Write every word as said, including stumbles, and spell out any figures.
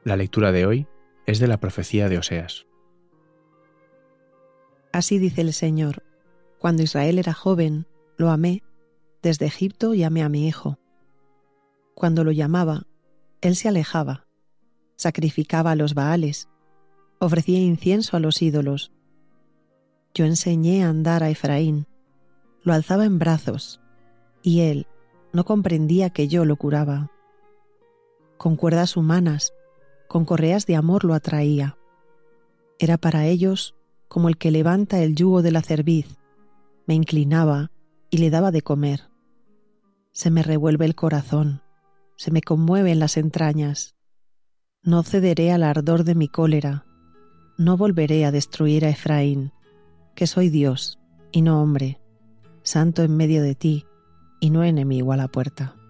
La lectura de hoy es de la profecía de Oseas. Así dice el Señor: cuando Israel era joven, lo amé, desde Egipto llamé a mi hijo. Cuando lo llamaba, él se alejaba, sacrificaba a los Baales, ofrecía incienso a los ídolos. Yo enseñé a andar a Efraín, lo alzaba en brazos, y él no comprendía que yo lo curaba. Con cuerdas humanas, con correas de amor lo atraía. Era para ellos como el que levanta el yugo de la cerviz, me inclinaba y le daba de comer. Se me revuelve el corazón, se me conmueven las entrañas. No cederé al ardor de mi cólera, no volveré a destruir a Efraín, que soy Dios y no hombre, santo en medio de ti y no enemigo a la puerta.